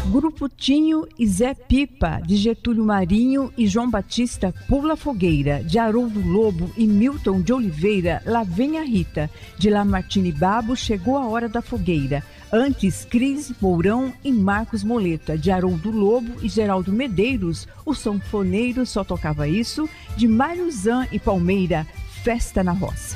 Grupo Tinho e Zé Pipa, de Getúlio Marinho e João Batista, Pula Fogueira, de Haroldo Lobo e Milton de Oliveira, Lá Vem a Rita, de Lamartine Babo, Chegou a Hora da Fogueira. Antes, Cris Mourão e Marcos Moleta, de Haroldo Lobo e Geraldo Medeiros, O Sanfoneiro Só Tocava Isso, de Mário Zan e Palmeira, Festa na Roça.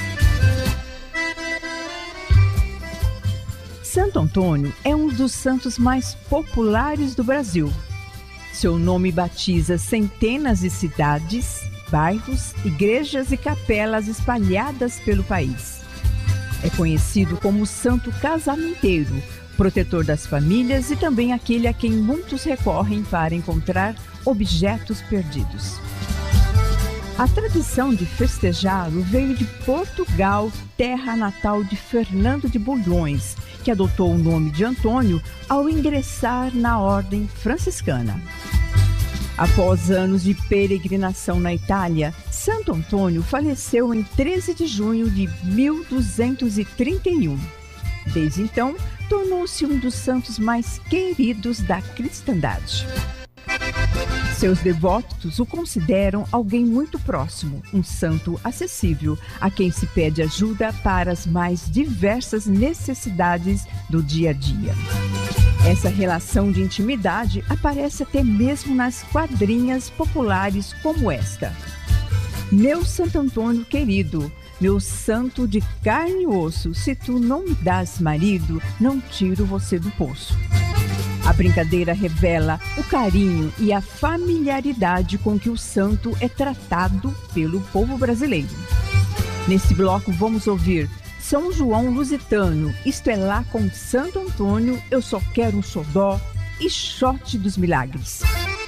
Santo Antônio é um dos santos mais populares do Brasil. Seu nome batiza centenas de cidades, bairros, igrejas e capelas espalhadas pelo país. É conhecido como santo casamenteiro, protetor das famílias e também aquele a quem muitos recorrem para encontrar objetos perdidos. A tradição de festejá-lo veio de Portugal, terra natal de Fernando de Bulhões, que adotou o nome de Antônio ao ingressar na ordem franciscana. Após anos de peregrinação na Itália, Santo Antônio faleceu em 13 de junho de 1231. Desde então, tornou-se um dos santos mais queridos da cristandade. Seus devotos o consideram alguém muito próximo, um santo acessível, a quem se pede ajuda para as mais diversas necessidades do dia a dia. Essa relação de intimidade aparece até mesmo nas quadrinhas populares como esta. Meu Santo Antônio querido, meu santo de carne e osso, se tu não me dás marido, não tiro você do poço. A brincadeira revela o carinho e a familiaridade com que o santo é tratado pelo povo brasileiro. Nesse bloco vamos ouvir São João Lusitano, Isto é Lá com Santo Antônio, Eu Só Quero um Xodó e Xote dos Milagres.